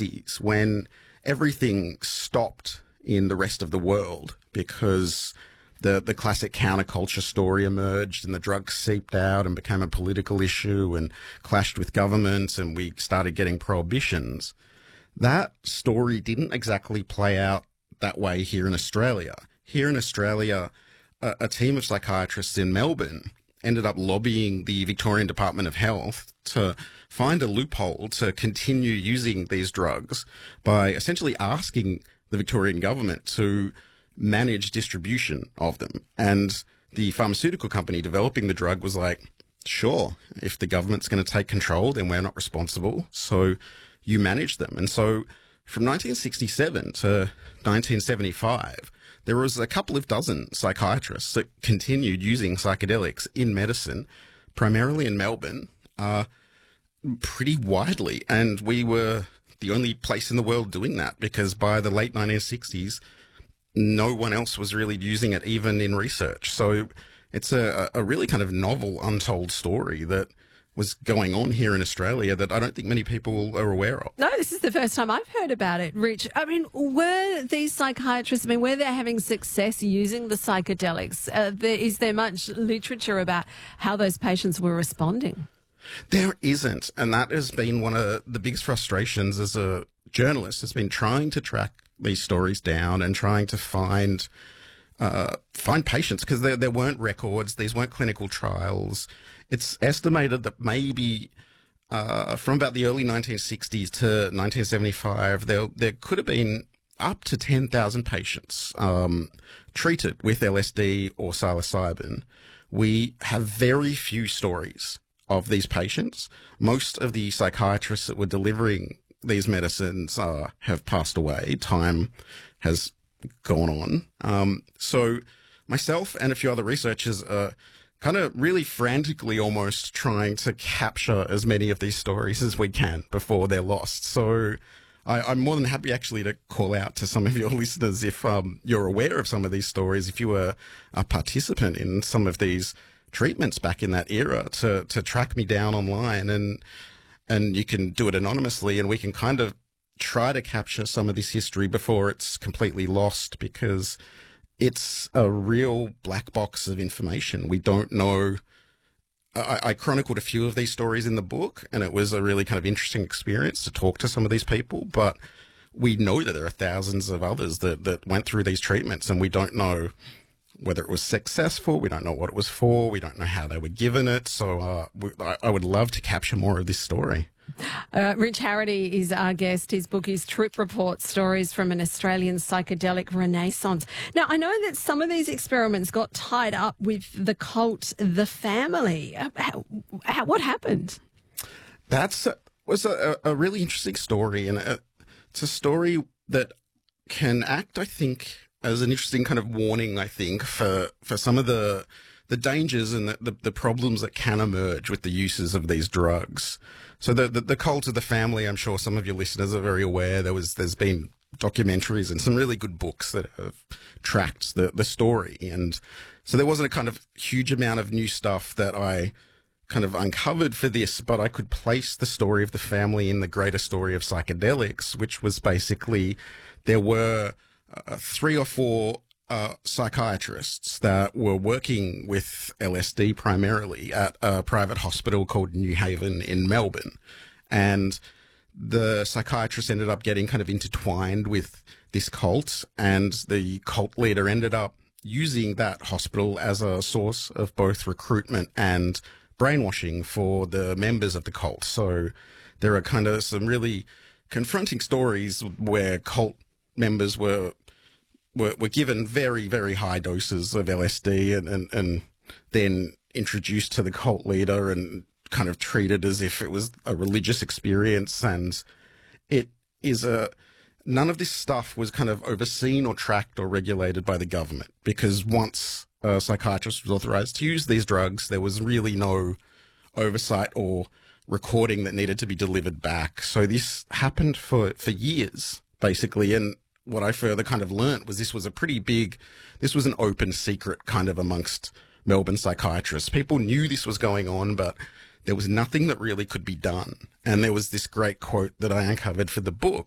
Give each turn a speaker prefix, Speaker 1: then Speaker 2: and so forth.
Speaker 1: 1960s when everything stopped in the rest of the world because the classic counterculture story emerged and the drugs seeped out and became a political issue and clashed with governments and we started getting prohibitions. That story didn't exactly play out that way here in Australia. Here in Australia, a team of psychiatrists in Melbourne ended up lobbying the Victorian Department of Health to find a loophole to continue using these drugs by essentially asking the Victorian government to manage distribution of them. And the pharmaceutical company developing the drug was like, sure, if the government's going to take control, then we're not responsible. So you manage them. And so from 1967 to 1975, there was a couple of dozen psychiatrists that continued using psychedelics in medicine, primarily in Melbourne, pretty widely. And we were the only place in the world doing that because by the late 1960s, no one else was really using it, even in research. So it's a really kind of novel, untold story that was going on here in Australia that I don't think many people are aware of.
Speaker 2: No, this is the first time I've heard about it, Rich. I mean, were these psychiatrists, were they having success using the psychedelics? Is there much literature about how those patients were responding?
Speaker 1: There isn't, and that has been one of the biggest frustrations as a journalist, has been trying to track these stories down and trying to find patients because there weren't records, these weren't clinical trials. It's estimated that maybe from about the early 1960s to 1975, there could have been up to 10,000 patients treated with LSD or psilocybin. We have very few stories of these patients. Most of the psychiatrists that were delivering these medicines have passed away. Time has gone on. So myself and a few other researchers are kind of really frantically almost trying to capture as many of these stories as we can before they're lost. So I'm more than happy actually to call out to some of your listeners if you're aware of some of these stories, if you were a participant in some of these treatments back in that era, to track me down online, and you can do it anonymously and we can kind of try to capture some of this history before it's completely lost, because it's a real black box of information. We don't know. I chronicled a few of these stories in the book, and it was a really kind of interesting experience to talk to some of these people, but we know that there are thousands of others that went through these treatments, and we don't know whether it was successful. We don't know what it was for. We don't know how they were given it. So I would love to capture more of this story.
Speaker 2: Rich Harity is our guest. His book is Trip Report, Stories from an Australian Psychedelic Renaissance. Now, I know that some of these experiments got tied up with the cult, The Family. What happened?
Speaker 1: That was a really interesting story, and it's a story that can act, I think, as an interesting kind of warning, I think, for some of the dangers and the problems that can emerge with the uses of these drugs. So the cult of The Family, I'm sure some of your listeners are very aware. There's been documentaries and some really good books that have tracked the story. And so there wasn't a kind of huge amount of new stuff that I kind of uncovered for this, but I could place the story of the family in the greater story of psychedelics, which was basically there were 3 or 4 psychiatrists that were working with LSD primarily at a private hospital called New Haven in Melbourne. And the psychiatrists ended up getting kind of intertwined with this cult, and the cult leader ended up using that hospital as a source of both recruitment and brainwashing for the members of the cult. So there are kind of some really confronting stories where cult members were given very, very high doses of LSD and then introduced to the cult leader and kind of treated as if it was a religious experience. And it is none of this stuff was kind of overseen or tracked or regulated by the government, because once a psychiatrist was authorized to use these drugs, there was really no oversight or recording that needed to be delivered back. So this happened for years, basically. And what I further kind of learnt was this was an open secret kind of amongst Melbourne psychiatrists. People knew this was going on, but there was nothing that really could be done. And there was this great quote that I uncovered for the book